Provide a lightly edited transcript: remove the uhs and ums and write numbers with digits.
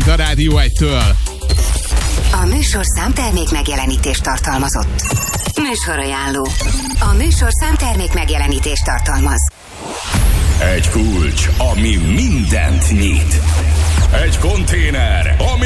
a Rádió 1-től. A műsor számtermék megjelenítést tartalmazott. Műsorajánló. A műsor számtermék megjelenítést tartalmaz. Egy kulcs, ami mindent nyit. Egy konténer, ami